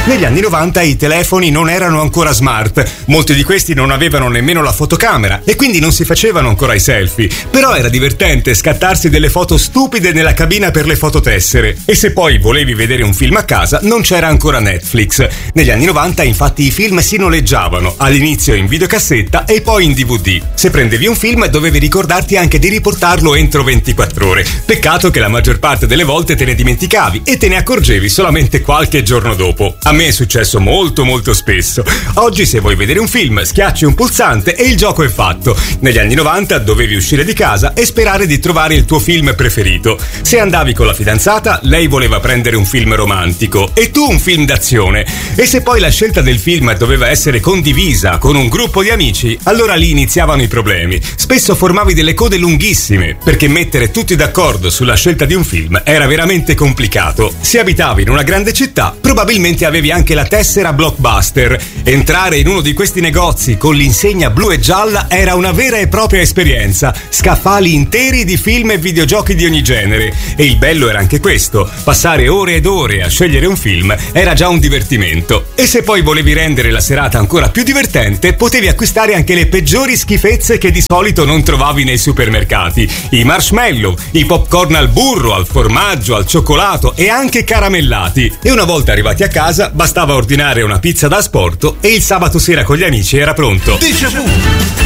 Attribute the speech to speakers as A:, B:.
A: Negli anni 90 i telefoni non erano ancora smart, molti di questi non avevano nemmeno la fotocamera e quindi non si facevano ancora i selfie, però era divertente scattarsi delle foto stupide nella cabina per le fototessere. E se poi volevi vedere un film a casa non c'era ancora Netflix. Negli anni 90 infatti i film si noleggiavano, all'inizio in videocassetta e poi in DVD. Se prendevi un film dovevi ricordarti anche di riportarlo entro 24 ore. Peccato che la maggior parte delle volte te ne dimenticavi e te ne accorgevi solamente qualche giorno dopo. A me è successo molto spesso. Oggi se vuoi vedere un film schiacci un pulsante e il gioco è fatto. Negli anni 90 dovevi uscire di casa e sperare di trovare il tuo film preferito. Se andavi con la fidanzata, lei voleva prendere un film romantico e tu un film d'azione. E se poi la scelta del film doveva essere condivisa con un gruppo di amici, allora lì iniziavano i problemi. Spesso formavi delle code lunghissime, perché mettere tutti d'accordo sulla scelta di un film era veramente complicato. Se abitavi in una grande città, probabilmente avevi anche la tessera Blockbuster. Entrare in uno di questi negozi con l'insegna blu e gialla era una vera e propria esperienza. Scaffali interi di film e videogiochi di ogni genere. E il bello era anche questo: passare ore ed ore a scegliere un film era già un divertimento. E se poi volevi rendere la serata ancora più divertente, potevi acquistare anche le peggiori schifezze che di solito non trovavi nei supermercati: i marshmallow, i popcorn al burro, al formaggio, al cioccolato e anche caramellati. E una volta arrivati a casa bastava ordinare una pizza da asporto e il sabato sera con gli amici era pronto.
B: Déjà vu.